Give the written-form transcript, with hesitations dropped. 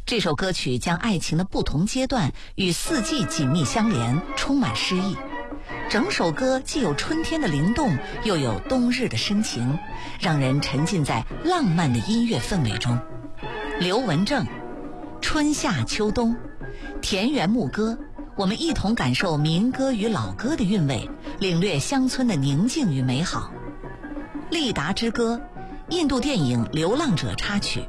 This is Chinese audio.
这首歌曲将爱情的不同阶段与四季紧密相连，充满诗意。整首歌既有春天的灵动，又有冬日的深情，让人沉浸在浪漫的音乐氛围中。刘文正，春夏秋冬，田园牧歌，我们一同感受民歌与老歌的韵味，领略乡村的宁静与美好。利达之歌，印度电影《流浪者》插曲。